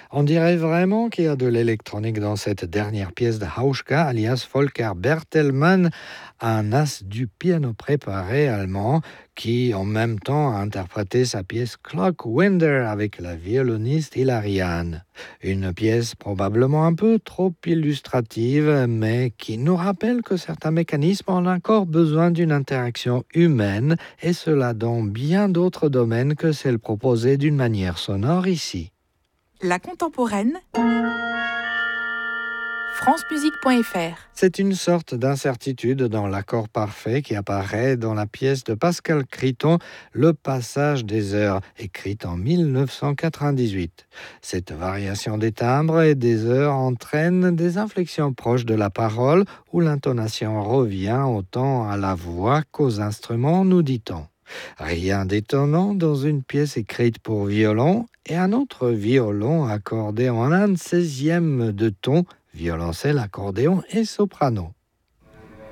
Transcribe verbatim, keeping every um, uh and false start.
On dirait vraiment qu'il y a de l'électronique dans cette dernière pièce de Hauschka, alias Volker Bertelmann, un as du piano préparé allemand qui, en même temps, a interprété sa pièce Clockwinder avec la violoniste Hilariane. Une pièce probablement un peu trop illustrative, mais qui nous rappelle que certains mécanismes ont encore besoin d'une interaction humaine, et cela dans bien d'autres domaines que celle proposée d'une manière sonore ici. La contemporaine, francemusique point f r. C'est une sorte d'incertitude dans l'accord parfait qui apparaît dans la pièce de Pascal Criton, Le Passage des heures, écrite en mille neuf cent quatre-vingt-dix-huit. Cette variation des timbres et des heures entraîne des inflexions proches de la parole où l'intonation revient autant à la voix qu'aux instruments, nous dit-on. Rien d'étonnant dans une pièce écrite pour violon et un autre violon accordé en un seizième de ton, violoncelle, accordéon et soprano.